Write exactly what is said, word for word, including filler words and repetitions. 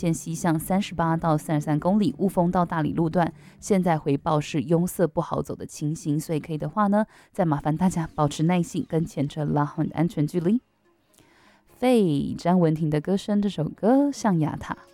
线西向三十八到三十三公里，雾峰到大理路段，现在回报是拥塞不好走的情形，所以可以的话呢，再麻烦大家保持耐性，跟前车拉好安全距离。费詹雯婷的歌声，这首歌《象牙塔》。